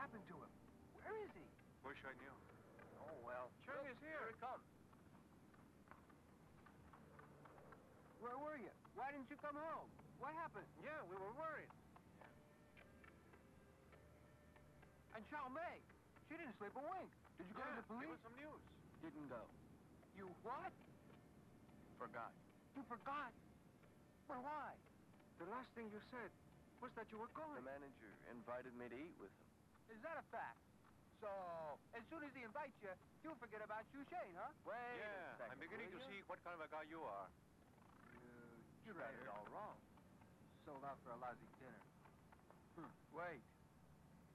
happened to him? Where is he? Wish I knew. Oh, well. Chung is here. Here it comes. Where were you? Why didn't you come home? What happened? Yeah, we were worried. And Chow Mei, she didn't sleep a wink. Did you go to the police? Give us some news. Didn't go. You what? Forgot. You forgot? But why? The last thing you said was that you were The going. manager invited me to eat with him. Is that a fact? So, as soon as he invites you, you forget about Xu Shane, huh? Wait a Yeah, second, I'm beginning will to ya? see what kind of a guy you are. You got it all wrong. Sold out for a lousy dinner. Wait.